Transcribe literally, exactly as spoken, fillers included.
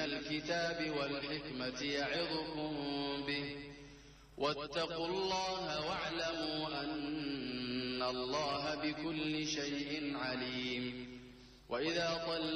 الكتاب والحكمة يعظكم به واتقوا الله واعلموا أن الله بكل شيء عليم. وإذا